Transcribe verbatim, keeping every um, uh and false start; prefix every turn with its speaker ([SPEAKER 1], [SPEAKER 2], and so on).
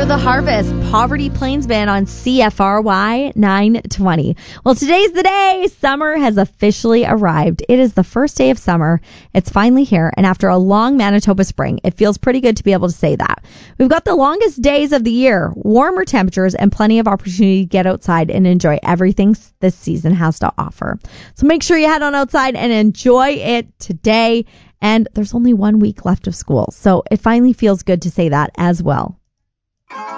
[SPEAKER 1] After the Harvest, Poverty Plains Band on C F R Y nine twenty. Well, today's the day. Summer has officially arrived. It is the first day of summer. It's finally here, and after a long Manitoba spring, it feels pretty good to be able to say that. We've got the longest days of the year, warmer temperatures, and plenty of opportunity to get outside and enjoy everything this season has to offer. So make sure you head on outside and enjoy it today. And there's only one week left of school, so it finally feels good to say that as well.